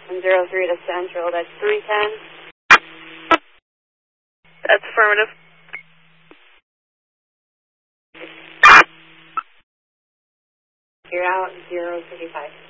103 to Central, that's 310. That's affirmative. You're out, 055.